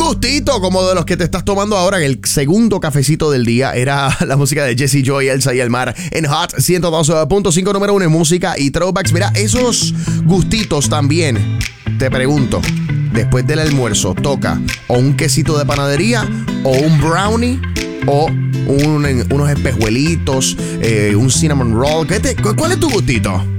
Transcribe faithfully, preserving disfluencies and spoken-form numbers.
gustito como de los que te estás tomando ahora en el segundo cafecito del día. Era la música de Jessie Joy, Elsa y el Mar en Hot ciento dos punto cinco, número uno en música y throwbacks. Mira, esos gustitos también, te pregunto, después del almuerzo, ¿toca o un quesito de panadería o un brownie o un, unos espejuelitos, eh, un cinnamon roll? ¿Qué te, ¿Cuál es tu gustito?